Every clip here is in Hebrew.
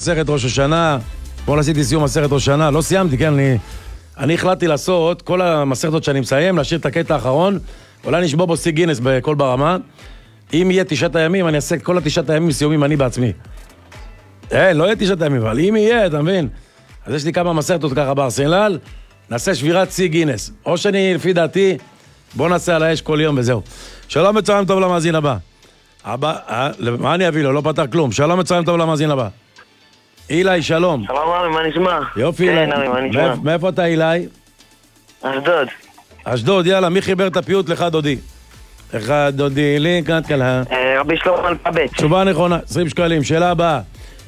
מסכת ראש השנה, אתמול עשיתי סיום מסכת ראש השנה, לא סיימתי, כן, אני החלטתי לעשות כל המסכתות שאני מסיים, להשאיר את הקטע האחרון, אולי נשבור בו שיא גינס בכל ברמה, אם יהיה 9 הימים, אני אעשה את כל 9 הימים סיומים אני בעצמי. לא יהיה 9 הימים, אבל אם יהיה, אתה מבין? אז יש לי כמה מסכתות ככה בארסנל, נעשה שבירת שיא גינס. או שאני, לפי דעתי, בוא נעשה על האש כל יום וזהו. שלום וצהריים טוב למאזין הבא. מה אני אביא לו? לא פתח כלום. שלום וצהריים טוב למאזין הבא. אילי, שלום. שלום אבי, מה נשמע? יופי, כן, אבי, מה נשמע? מאיפה אתה אילי? אשדוד. אשדוד, יאללה, מי חיבר את הפיוט לך דודי? אחד דודי לי, קט קלה. רבי שלמה אלפבית. תשובה נכונה, 20 שקלים. שאלה הבאה.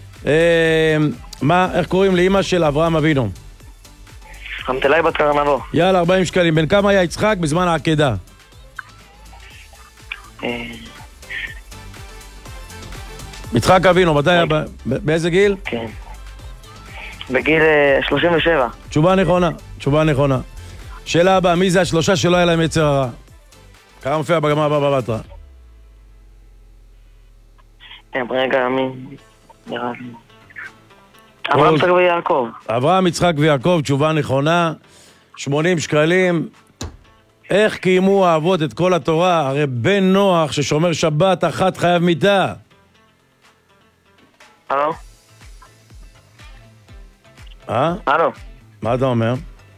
איך קוראים לאמא של אברהם אבינו? חמתלי בת קרנבו. יאללה, 40 שקלים. בן כמה היה יצחק בזמן העקדה? יצחק אבינו, מתי היה? באיזה גיל? כן. בגיל 37. תשובה נכונה, תשובה נכונה. שאלה הבאה, מי זה השלושה שלא היה להם יצר הרע? כמה מופיע בגמרא הבאה בתרא? רגע, מי? נראה לי. אברהם, יצחק ויעקב. אברהם, יצחק ויעקב, תשובה נכונה. 80 שקלים. איך קיימו האבות את כל התורה? הרי בן נוח ששומר שבת אחת חייב מיתה. הלו? אה? הלו? מה אתה אומר?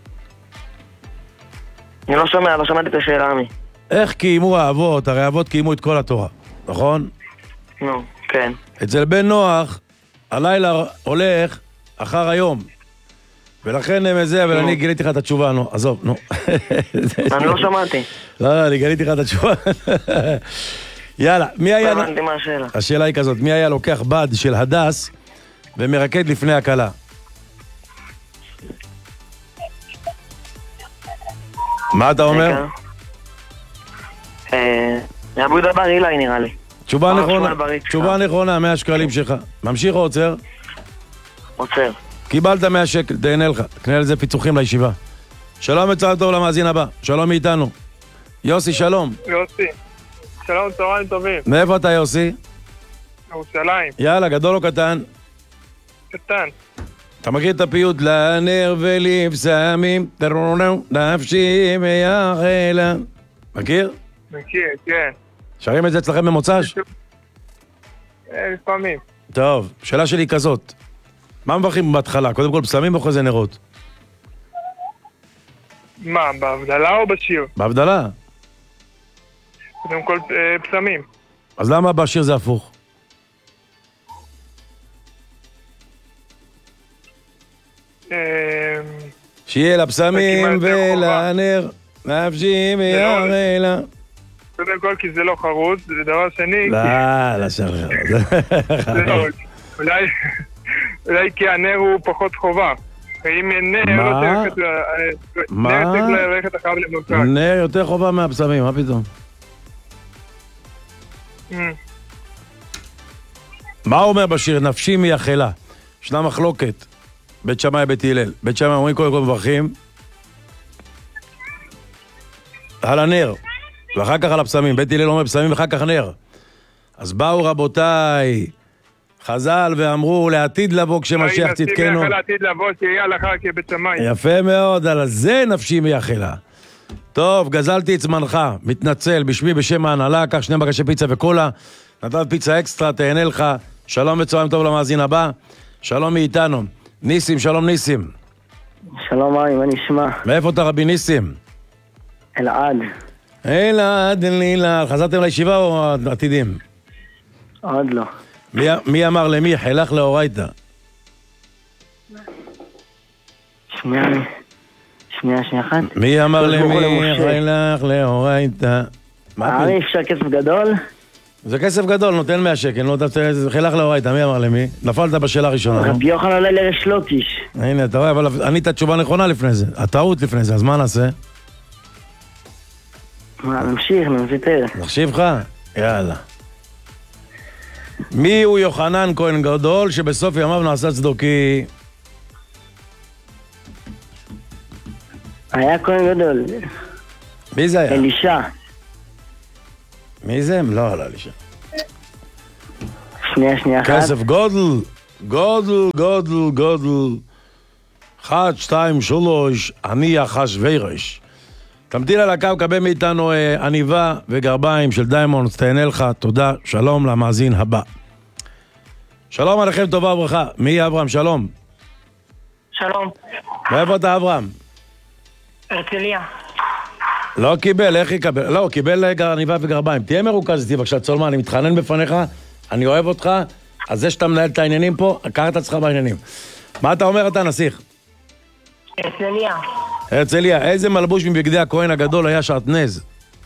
אני לא שומע, לא שמעתי את השאלה, עמי. איך קיימו האבות? הרי האבות קיימו את כל התורה, נכון? נו, כן. אצל בן נוח, הלילה הולך אחר היום. ולכן הם זה, אבל אני גיליתי לך את התשובה, נו, עזוב, נו. אני לא שמעתי. לא, אני גיליתי לך את התשובה. יאללה, מי היה... לא הבנתי מה השאלה. השאלה היא כזאת, מי היה לוקח בד של הדס ומרקד לפני הקלה? מה אתה אומר? אבו דבר אילי נראה לי. תשובה נכונה, תשובה נכונה, 100 שקלים שלך. ממשיך או עוצר? עוצר. קיבלת 100 שקל, תהנה לך, תקנה לזה פיצוחים לישיבה. שלום וצהריים טוב למאזין הבא, שלום מאיתנו. יוסי, שלום. יוסי, שלום, צהריים טובים. מאיפה אתה יוסי? ירושלים. יאללה, גדול או קטן? קטן. אתה מכיר את הפיוט? לנר ולבשמים, תרונו, נפשי מייחלה. מכיר? מכיר, כן. שרים את זה אצלכם במוצ"ש? לפעמים. טוב, שאלה שלי כזאת. מה מברכים בהתחלה? קודם כל בשמים או אחרי זה נרות? מה, בהבדלה או בשיר? בהבדלה. קודם כל פסמים. אז למה בשיר זה הפוך? שיהיה לפסמים ולנר, נפשי מייחלה. קודם כל כי זה לא חרוץ, זה דבר שני. לא שחר. אולי כי הנר הוא פחות חובה. ואם נר צריך ללכת אחריו למוקק. נר יותר חובה מהפסמים, מה פתאום? מה אומר בשיר? נפשי מייחלה. ישנה מחלוקת. בית שמאי בית הלל. בית שמאי אומרים קודם כל מברכים על הנר ואחר כך על הפסמים. בית הלל אומר פסמים ואחר כך נר. אז באו רבותיי חז"ל ואמרו לעתיד לבוא כשמשיח צדקנו. לעתיד לבוא שיהיה הלכה כבית שמאי. יפה מאוד, על זה נפשי מייחלה. טוב, גזלתי את זמנך, מתנצל בשמי בשם ההנהלה, קח 2 בקשי פיצה וקולה, נתת פיצה אקסטרה, תהנה לך. שלום וצהריים טוב למאזין הבא. שלום מאיתנו. ניסים, שלום ניסים. שלום אבי, מה נשמע? מאיפה אתה רבי ניסים? אלעד. אלעד, לילה. חזרתם לישיבה או עתידים? עוד לא. מי אמר למי? חילך לאורייתא. שנייה אחת. מי אמר למי? חילך לאורייתא. אפשר כסף גדול? זה כסף גדול, נותן 100 שקל, חילך לאורייתא, מי אמר למי? נפלת בשאלה הראשונה. רבי יוחנן עולה לריש לוקיש. הנה, אתה רואה, אבל ענית תשובה נכונה לפני זה. הטעות לפני זה, אז מה נעשה? נמשיך, נמשיך. נחשיב לך? יאללה. מי הוא יוחנן כהן גדול שבסוף ימיו נעשה צדוקי? היה כהן גדול. מי זה היה? אלישע. מי זה? לא, אלישע. שנייה אחת. כסף גודל. גודל. 1, 2, 3, אני אחשוורוש. תמתין על הקו, קבל מאיתנו עניבה וגרביים של דיימונדס, תהנה לך, תודה, שלום למאזין הבא. שלום עליכם, טובה וברכה. מי אברהם? שלום. שלום. מאיפה אתה אברהם? הרצליה. לא קיבל, איך יקבל? לא, קיבל עניבה וגרביים. תהיה מרוכז איתי בבקשה, צולמן, אני מתחנן בפניך, אני אוהב אותך, אז זה שאתה מנהל את העניינים פה, קח את עצמך בעניינים. מה אתה אומר אתה נסיך? הרצליה. הרצליה, איזה מלבוש מבגדי הכהן הגדול היה שעטנז?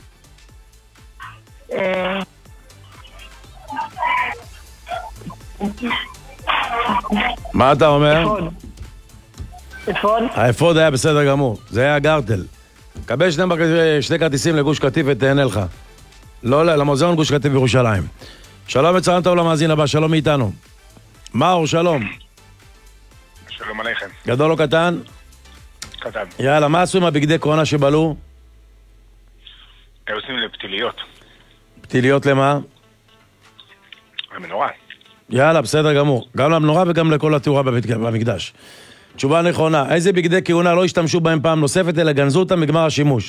מה אתה אומר? אפוד. האפוד היה בסדר גמור, זה היה גרטל. קבל שני כרטיסים לגוש קטיף ותהנה לך. לא, למוזיאון גוש קטיף בירושלים. שלום וצהריים טוב למאזין הבא, שלום מאיתנו. מאור, שלום. שלום עליכם. גדול או קטן? קטן. יאללה, מה עשו עם הבגדי קורונה שבלו? הם עושים לפתיליות. פתיליות למה? למנורה. יאללה, בסדר גמור. גם למנורה וגם לכל התאורה במקדש. תשובה נכונה, איזה בגדי כהונה לא השתמשו בהם פעם נוספת, אלא גנזו אותם בגמר השימוש?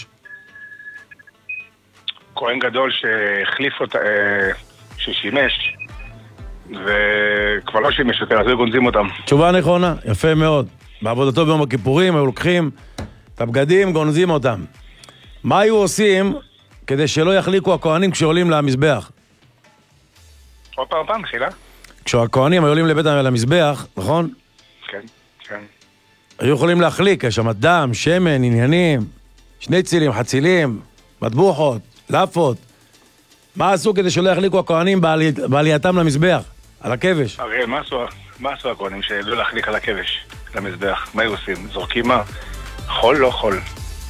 כהן גדול שהחליף אותה, ששימש, וכבר לא שימש יותר, אז היו גונזים אותם. תשובה נכונה, יפה מאוד. בעבודתו ביום הכיפורים היו לוקחים את הבגדים, גונזים אותם. מה היו עושים כדי שלא יחליקו הכהנים כשעולים למזבח? עוד פעם, חילה? כשהכהנים היו עולים לבית המזבח, נכון? כן. היו יכולים להחליק, יש שם דם, שמן, עניינים, שני צילים, חצילים, מטבוחות, לאפות. מה עשו כדי שלא יחליקו הכהנים בעלייתם למזבח, על הכבש? הרי מה עשו הכהנים שלא להחליק על הכבש, למזבח? מה היו עושים? זורקים מה? חול לא חול.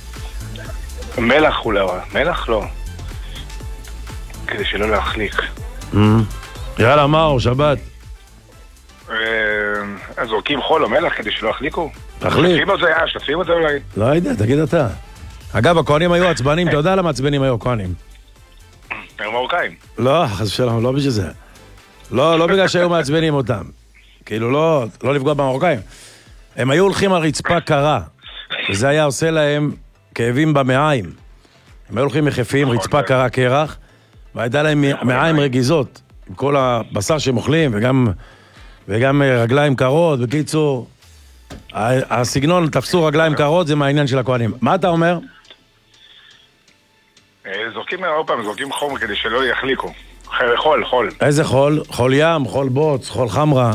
מלח אולי, מלח לא. כדי שלא להחליק. יאללה, מאור, שבת. אז זורקים חול או מלח כדי שלא יחליקו? תחליק. שותפים את זה אולי? לא יודע, תגיד אתה. אגב, הכהנים היו עצבנים, אתה יודע למה עצבנים היו הכהנים? הם מרוקאים. לא, חס ושלום, לא בשביל זה. לא בגלל שהיו מעצבנים אותם. כאילו, לא לפגוע במרוקאים. הם היו הולכים על רצפה קרה, וזה היה עושה להם כאבים במעיים. הם היו הולכים מחפים, רצפה קרה קרח, והייתה להם מעיים רגיזות, עם כל הבשר שהם אוכלים, וגם רגליים קרות. בקיצור, הסגנון תפסו רגליים קרות, זה מהעניין של הכהנים. מה אתה אומר? זורקים עוד פעם, זורקים חומר כדי שלא יחליקו. חול. איזה חול? חול ים, חול בוץ, חול חמרה.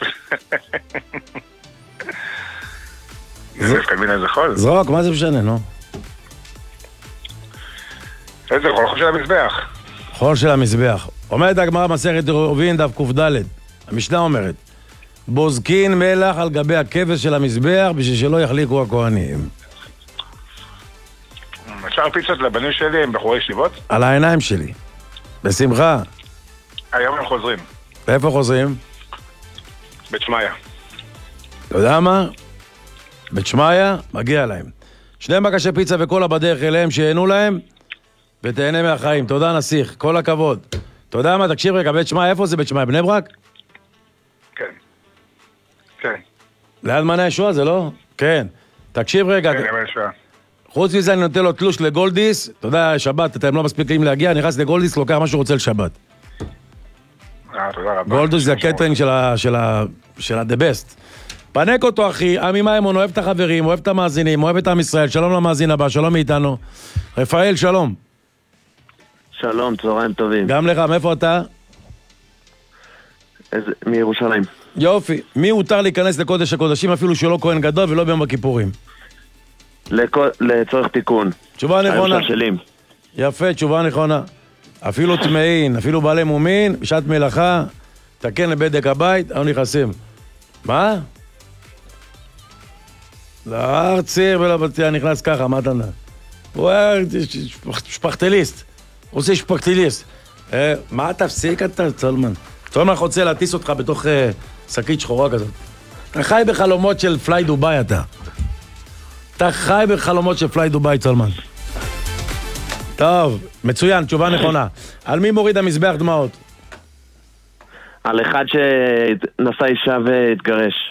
איזה חול? זרוק, מה זה משנה, נו? איזה חול? חול של המזבח. חול של המזבח. אומרת הגמרא מסכת עירובין דף קד, המשנה אומרת, בוזקין מלח על גבי הכבש של המזבח בשביל שלא יחליקו הכהנים. אפשר פיצות לבנים שלי, הם בחורי ישיבות? על העיניים שלי. בשמחה. היום הם חוזרים. ואיפה חוזרים? בית שמעיה. אתה יודע מה? בית שמעיה, מגיע להם. שני מקשי פיצה וכל הבדרך אליהם שיהנו להם, ותהנה מהחיים. תודה נסיך, כל הכבוד. אתה יודע מה? תקשיב רגע, בית שמעיה, איפה זה בית שמעיה? בני ברק? כן. ליד מעייני הישועה זה לא? כן. תקשיב רגע. כן, מעייני הישועה. חוץ מזה אני נותן לו תלוש לגולדיס, אתה יודע, שבת, אתם לא מספיקים להגיע, נכנס לגולדיס, לוקח מה שהוא רוצה לשבת. תודה רבה. גולדיס זה הקטרינג של ה-The Best. פנק אותו אחי, עמי מימון, אוהב את החברים, אוהב את המאזינים, אוהב את עם ישראל, שלום למאזין הבא, שלום מאיתנו. רפאל, שלום. שלום, צהריים טובים. גם לך, מאיפה אתה? מירושלים. יופי, מי הותר להיכנס לקודש הקודשים אפילו שלא כהן גדול ולא ביום הכיפורים? לצורך תיקון. תשובה נכונה. שלים. יפה, תשובה נכונה. אפילו טמאין, אפילו בעלי מומין, בשעת מלאכה, תקן לבדק הבית, היו נכנסים. מה? להר ציר ולבתיה נכנס ככה, מה אתה יודע? הוא היה שפכטליסט. הוא עושה שפכטליסט. מה תפסיק אתה, צולמן? צולמן רוצה להטיס אותך בתוך שקית שחורה כזאת. אתה חי בחלומות של פליי דוביי אתה. אתה חי בחלומות של פליי דוביי, צולמן. טוב, מצוין, תשובה נכונה. על מי מוריד המזבח דמעות? על אחד שנשא אישה והתגרש.